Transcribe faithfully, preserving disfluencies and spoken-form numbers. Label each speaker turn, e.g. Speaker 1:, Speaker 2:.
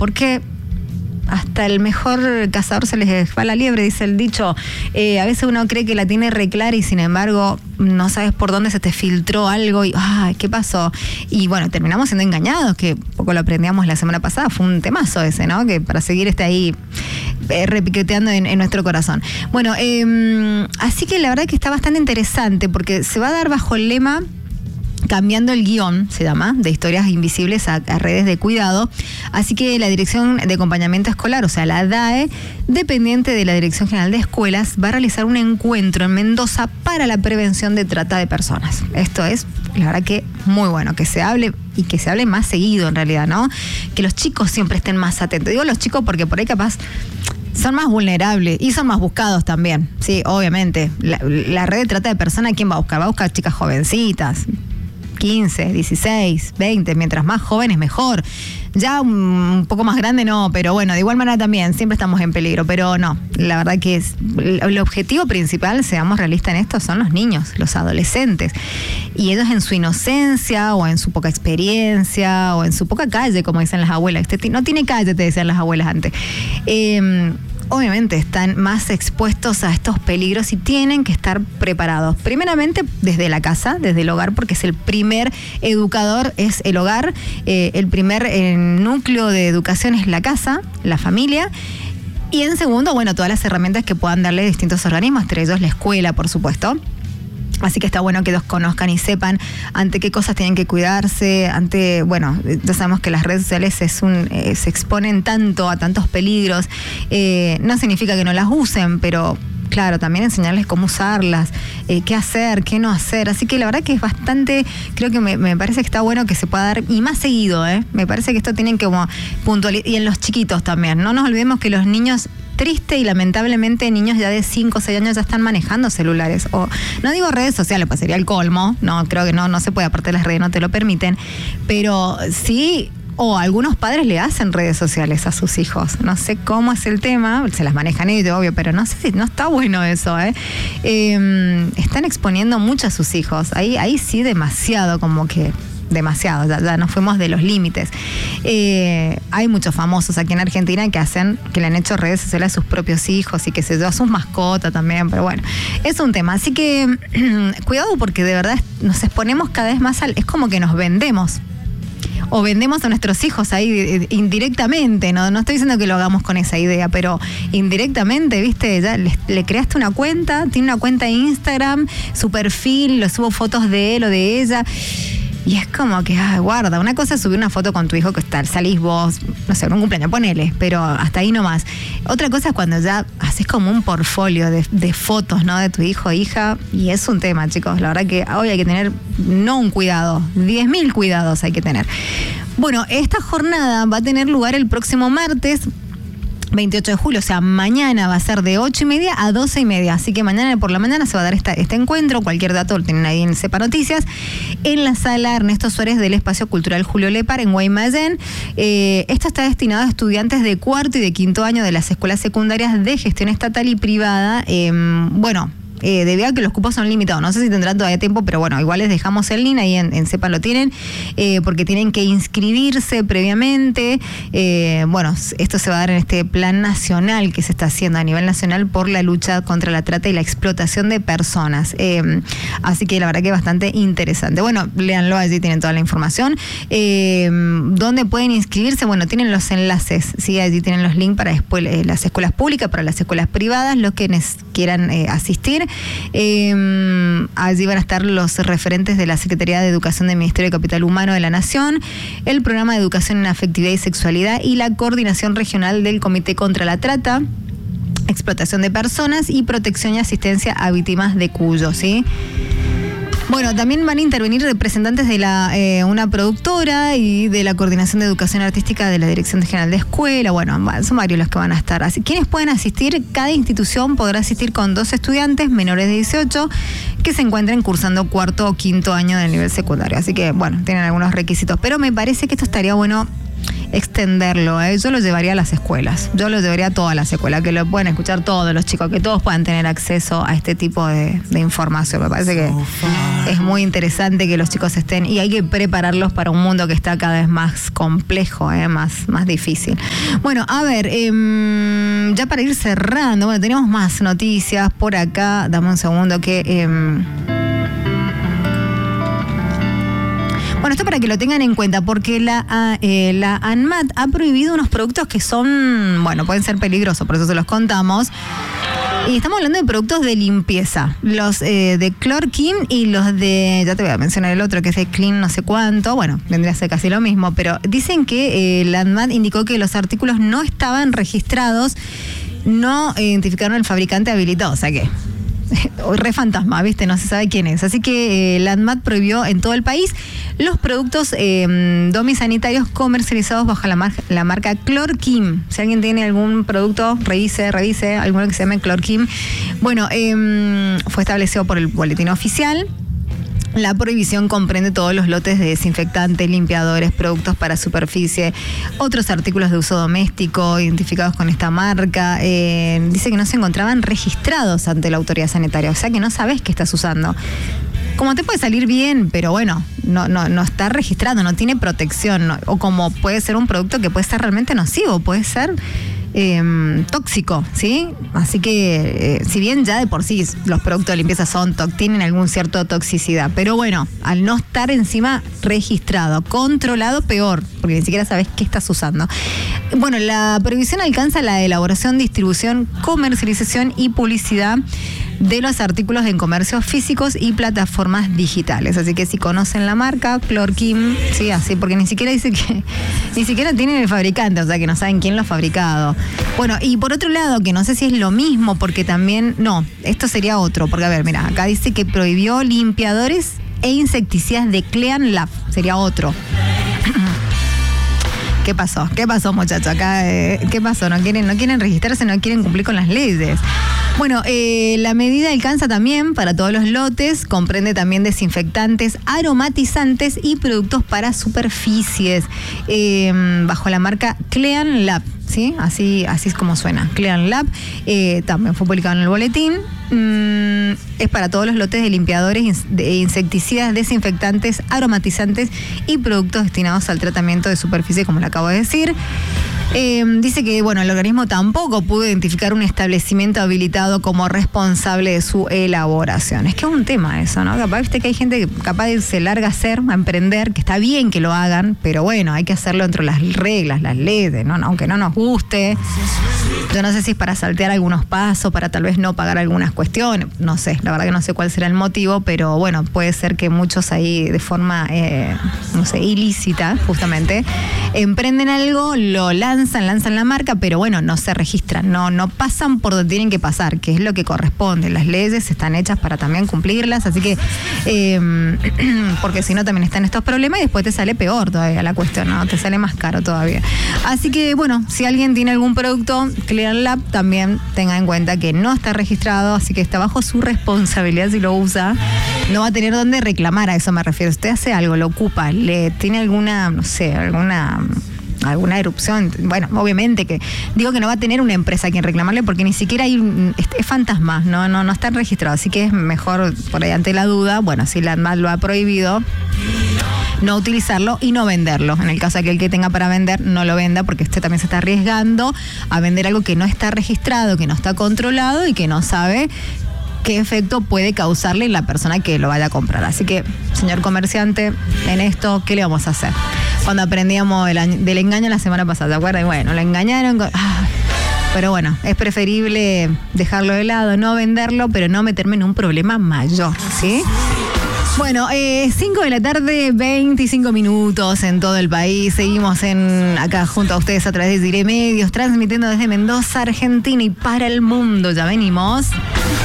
Speaker 1: porque hasta el mejor cazador se les va la liebre, dice el dicho. Eh, a veces uno cree que la tiene re clara y sin embargo no sabes por dónde se te filtró algo y ¡ay, qué pasó! Y bueno, terminamos siendo engañados, que poco lo aprendíamos la semana pasada, fue un temazo ese, ¿no? Que para seguir este ahí eh, repiqueteando en, en nuestro corazón. Bueno, eh, así que la verdad que está bastante interesante porque se va a dar bajo el lema Cambiando el guión, se llama, de historias invisibles a, a redes de cuidado. Así que la Dirección de Acompañamiento Escolar, o sea, la D A E, dependiente de la Dirección General de Escuelas, va a realizar un encuentro en Mendoza para la prevención de trata de personas. Esto es, la verdad que muy bueno, que se hable y que se hable más seguido en realidad, ¿no? Que los chicos siempre estén más atentos. Digo los chicos porque por ahí capaz son más vulnerables y son más buscados también. Sí, obviamente. La, la red de trata de personas, ¿quién va a buscar? Va a buscar chicas jovencitas, quince, dieciséis, veinte, mientras más jóvenes mejor. Ya un, un poco más grande no, pero bueno, de igual manera también, siempre estamos en peligro, pero no, la verdad que es el objetivo principal, seamos realistas en esto, son los niños, los adolescentes, y ellos en su inocencia o en su poca experiencia o en su poca calle, como dicen las abuelas, este no tiene calle, te decían las abuelas antes. Eh, Obviamente están más expuestos a estos peligros y tienen que estar preparados. Primeramente desde la casa, desde el hogar, porque es el primer educador, es el hogar. Eh, el primer eh, núcleo de educación es la casa, la familia. Y en segundo, bueno, todas las herramientas que puedan darle distintos organismos, entre ellos la escuela, por supuesto. Así que está bueno que los conozcan y sepan ante qué cosas tienen que cuidarse, ante, bueno, ya sabemos que las redes sociales es un, eh, se exponen tanto a tantos peligros, eh, no significa que no las usen, pero claro, también enseñarles cómo usarlas, eh, qué hacer, qué no hacer, así que la verdad que es bastante, creo que me, me parece que está bueno que se pueda dar, y más seguido, ¿eh? Me parece que esto tienen que como puntualizar, y en los chiquitos también, no nos olvidemos que los niños, triste y lamentablemente niños ya de cinco o seis años ya están manejando celulares, o no digo redes sociales, pues sería el colmo, no, creo que no, no se puede, aparte de las redes no te lo permiten, pero sí, o algunos padres le hacen redes sociales a sus hijos, no sé cómo es el tema, se las manejan ellos, obvio, pero no sé si no está bueno eso, ¿eh? Eh, están exponiendo mucho a sus hijos, ahí, ahí sí demasiado, como que demasiado, ya, ya nos fuimos de los límites. Eh, hay muchos famosos aquí en Argentina que hacen, que le han hecho redes sociales a sus propios hijos y que se yo, a sus mascotas también, pero bueno, es un tema. Así que cuidado porque de verdad nos exponemos cada vez más al, es como que nos vendemos. O vendemos a nuestros hijos ahí indirectamente, no, no estoy diciendo que lo hagamos con esa idea, pero indirectamente, viste, ya le, le creaste una cuenta, tiene una cuenta de Instagram, su perfil, lo subo fotos de él o de ella. Y es como que, ah, guarda, una cosa es subir una foto con tu hijo que está, salís vos, no sé, en un cumpleaños, ponele, pero hasta ahí nomás. Otra cosa es cuando ya haces como un portfolio de, de fotos, ¿no? De tu hijo o hija, y es un tema, chicos. La verdad que hoy hay que tener, no un cuidado, diez mil cuidados hay que tener. Bueno, esta jornada va a tener lugar el próximo martes, veintiocho de julio, o sea, mañana va a ser de ocho y media a doce y media, así que mañana por la mañana se va a dar esta, este encuentro, cualquier dato lo tienen ahí en Sepa Noticias, en la sala Ernesto Suárez del Espacio Cultural Julio Lepar en Guaymallén. Eh, esto está destinado a estudiantes de cuarto y de quinto año de las escuelas secundarias de gestión estatal y privada, eh, bueno, Eh, debido a que los cupos son limitados. No sé si tendrán todavía tiempo, pero bueno, igual les dejamos el link, ahí en, en Sepa lo tienen, eh, porque tienen que inscribirse previamente. Eh, bueno, esto se va a dar en este plan nacional que se está haciendo a nivel nacional por la lucha contra la trata y la explotación de personas. Eh, así que la verdad que es bastante interesante. Bueno, léanlo, allí tienen toda la información. Eh, ¿Dónde pueden inscribirse? Bueno, tienen los enlaces, ¿sí? Allí tienen los links para después, eh, las escuelas públicas, para las escuelas privadas, los que quieran eh, asistir. Eh, allí van a estar los referentes de la Secretaría de Educación del Ministerio de Capital Humano de la Nación, el Programa de Educación en Afectividad y Sexualidad y la Coordinación Regional del Comité contra la Trata, Explotación de Personas y Protección y Asistencia a Víctimas de Cuyo, ¿sí? Bueno, también van a intervenir representantes de la eh, una productora y de la Coordinación de Educación Artística de la Dirección General de Escuela. Bueno, son varios los que van a estar. Así, ¿quiénes pueden asistir? Cada institución podrá asistir con dos estudiantes menores de dieciocho que se encuentren cursando cuarto o quinto año del nivel secundario. Así que, bueno, tienen algunos requisitos. Pero me parece que esto estaría bueno extenderlo, ¿eh? Yo lo llevaría a las escuelas, yo lo llevaría a todas las escuelas, que lo puedan escuchar todos los chicos, que todos puedan tener acceso a este tipo de, de información. Me parece que es muy interesante que los chicos estén, y hay que prepararlos para un mundo que está cada vez más complejo, ¿eh? más, más difícil. Bueno, a ver, eh, ya para ir cerrando, bueno, tenemos más noticias por acá, dame un segundo que... Eh, Bueno, esto para que lo tengan en cuenta, porque la, eh, la ANMAT ha prohibido unos productos que son, bueno, pueden ser peligrosos, por eso se los contamos. Y estamos hablando de productos de limpieza, los eh, de Chlorkin y los de, ya te voy a mencionar el otro, que es de Clean no sé cuánto, bueno, vendría a ser casi lo mismo, pero dicen que eh, la ANMAT indicó que los artículos no estaban registrados, no identificaron el fabricante habilitado, o sea que... re fantasma, ¿viste? No se sabe quién es. Así que eh, la ANMAT prohibió en todo el país los productos eh, domisanitarios comercializados bajo la, mar la marca Chlorkin. Si alguien tiene algún producto, revise, revise, alguno que se llame Chlorkin. Bueno, eh, fue establecido por el boletín oficial. La prohibición comprende todos los lotes de desinfectantes, limpiadores, productos para superficie, otros artículos de uso doméstico identificados con esta marca. Eh, dice que no se encontraban registrados ante la autoridad sanitaria, o sea que no sabes qué estás usando. Como te puede salir bien, pero bueno, no, no, no está registrado, no tiene protección, no, o como puede ser un producto que puede ser realmente nocivo, puede ser... Eh, tóxico, ¿sí? Así que, eh, si bien ya de por sí los productos de limpieza son tienen algún cierto toxicidad, pero bueno, al no estar encima registrado, controlado, peor, porque ni siquiera sabes qué estás usando. Bueno, la prohibición alcanza la elaboración, distribución, comercialización y publicidad de los artículos en comercios físicos y plataformas digitales. Así que si conocen la marca, Chlorkin, sí, así, porque ni siquiera dice que, ni siquiera tienen el fabricante, o sea que no saben quién lo ha fabricado. Bueno, y por otro lado, que no sé si es lo mismo, porque también, no, esto sería otro, porque a ver, mira, acá dice que prohibió limpiadores e insecticidas de Clean Lab, sería otro. ¿Qué pasó? ¿Qué pasó, muchachos? Acá, eh, ¿qué pasó? No quieren, no quieren registrarse, no quieren cumplir con las leyes. Bueno, eh, la medida alcanza también para todos los lotes, comprende también desinfectantes, aromatizantes y productos para superficies, eh, bajo la marca Clean Lab, ¿sí? Así, así es como suena, Clean Lab, eh, también fue publicado en el boletín. Mm, es para todos los lotes de limpiadores, de insecticidas, desinfectantes, aromatizantes y productos destinados al tratamiento de superficie, como le acabo de decir. Eh, dice que, bueno, el organismo tampoco pudo identificar un establecimiento habilitado como responsable de su elaboración. Es que es un tema eso, ¿no? Capaz, viste que hay gente que capaz de se larga a hacer, a emprender, que está bien que lo hagan, pero bueno, hay que hacerlo entre las reglas, las leyes, ¿no? Aunque no nos guste. Yo no sé si es para saltear algunos pasos, para tal vez no pagar algunas cuestiones, no sé, la verdad que no sé cuál será el motivo, pero bueno, puede ser que muchos ahí de forma, eh, no sé, ilícita, justamente, emprenden algo, lo lanzan, lanzan la marca, pero bueno, no se registran, no, no pasan por donde tienen que pasar, que es lo que corresponde. Las leyes están hechas para también cumplirlas, así que, eh, porque si no también están estos problemas y después te sale peor todavía la cuestión, ¿no? Te sale más caro todavía. Así que, bueno, si alguien tiene algún producto, Clean Lab, también tenga en cuenta que no está registrado, así que está bajo su responsabilidad si lo usa. No va a tener dónde reclamar, a eso me refiero. Usted hace algo, lo ocupa, le tiene alguna, no sé, alguna... alguna erupción, bueno, obviamente que digo que no va a tener una empresa a quien reclamarle porque ni siquiera hay un, es, es fantasma, no, no, no están registrados, así que es mejor por ahí ante la duda, bueno, si la ANMAT lo ha prohibido, no utilizarlo y no venderlo. En el caso de que el que tenga para vender, no lo venda porque usted también se está arriesgando a vender algo que no está registrado, que no está controlado y que no sabe qué efecto puede causarle la persona que lo vaya a comprar. Así que, señor comerciante, en esto, ¿qué le vamos a hacer? Cuando aprendíamos del, del engaño la semana pasada, ¿te acuerdas? Y bueno, lo engañaron con... ¡Ah! Pero bueno, es preferible dejarlo de lado, no venderlo, pero no meterme en un problema mayor, ¿sí? Bueno, eh, cinco de la tarde, veinticinco minutos en todo el país. Seguimos en acá junto a ustedes a través de Diré Medios, transmitiendo desde Mendoza, Argentina y para el mundo. Ya venimos.